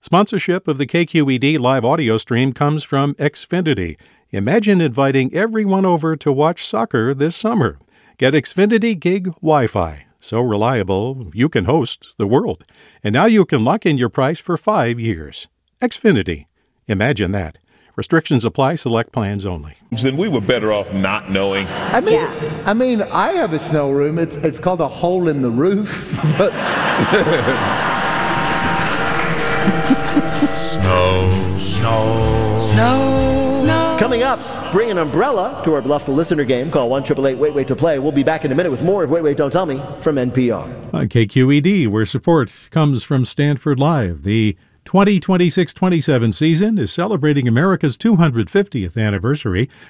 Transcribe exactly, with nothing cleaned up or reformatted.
Sponsorship of the K Q E D live audio stream comes from Xfinity. Imagine inviting everyone over to watch soccer this summer. Get Xfinity Gig Wi-Fi. So reliable, you can host the world. And now you can lock in your price for five years. Xfinity. Imagine that. Restrictions apply. Select plans only. Then we were better off not knowing. I mean, yeah. I mean, I have a snow room. It's it's called a hole in the roof. But Snow, snow, snow, snow. Coming up, bring an umbrella to our Bluff the Listener game. Call one eight eight eight wait wait to play. We'll be back in a minute with more of Wait Wait Don't Tell Me from N P R. On K Q E D, where support comes from Stanford Live. The twenty twenty-six twenty-seven season is celebrating America's two hundred fiftieth anniversary.